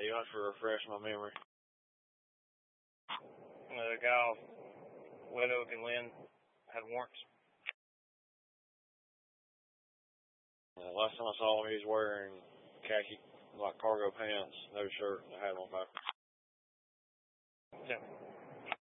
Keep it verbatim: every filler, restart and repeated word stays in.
you have to refresh my memory. The guy off Wet Oak and Lynn had warrants. Uh, last time I saw him, he was wearing khaki, like cargo pants, no shirt, and a hat on back. Yeah.